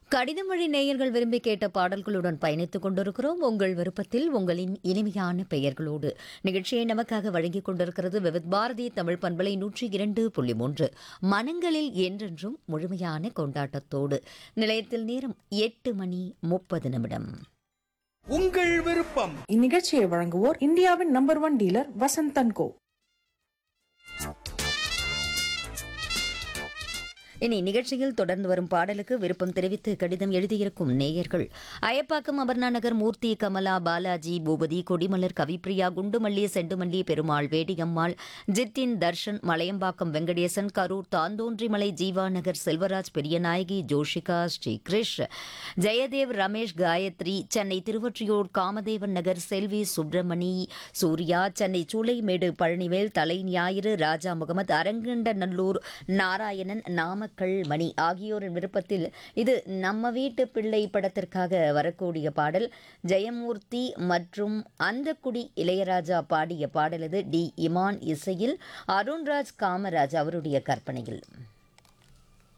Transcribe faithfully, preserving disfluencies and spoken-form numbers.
கடிதம் வழி நேயர்கள் விரும்பி கேட்ட பாடல்களுடன் பயணித்துக் கொண்டிருக்கிறோம். உங்கள் விருப்பத்தில் உங்களின் இனிமையான பெயர்களோடு நிகழ்ச்சியை நமக்காக வழங்கிக் கொண்டிருக்கிறது விவித் பாரதி தமிழ் பண்பலை நூற்றி இரண்டு புள்ளி மூன்று. மனங்களில் என்றென்றும் முழுமையான கொண்டாட்டத்தோடு. நிலையத்தில் நேரம் எட்டு மணி முப்பது நிமிடம். உங்கள் விருப்பம். இந்நிகழ்ச்சியை வழங்குவோர் இந்தியாவின் நம்பர் ஒன் டீலர் வசந்தன் கோ. இனி நிகழ்ச்சியில் தொடர்ந்து வரும் பாடலுக்கு விருப்பம் தெரிவித்து கடிதம் எழுதியிருக்கும் நேயர்கள் அயப்பாக்கம் அபர்ணா நகர் மூர்த்தி, கமலா, பாலாஜி, பூபதி, கொடிமலர், கவிப்பிரியா, குண்டுமல்லி, செண்டுமல்லி, பெருமாள், வேடியம்மாள், ஜித்தின், தர்ஷன், மலையம்பாக்கம் வெங்கடேசன், கரூர் தாந்தோன்றிமலை, ஜீவா நகர் செல்வராஜ், பெரியநாயகி, ஜோஷிகா, ஸ்ரீ கிரிஷ், ஜெயதேவ், ரமேஷ், காயத்ரி, சென்னை திருவொற்றியூர் காமதேவன் நகர் செல்வி, சுப்பிரமணி, சூர்யா, சென்னை சூளைமேடு பழனிவேல், தலை ஞாயிறு, ராஜா முகமது, அரங்கண்டநல்லூர், நாராயணன், நாம மணி ஆகியோரின் விருப்பத்தில் இது நம்ம வீட்டு பிள்ளை படத்திற்காக வரக்கூடிய பாடல். ஜெயமூர்த்தி மற்றும் அந்தக்குடி இளையராஜா பாடிய பாடல் இது. டி இமான் இசையில், அருண்ராஜ் காமராஜ் அவருடைய கற்பனையில்.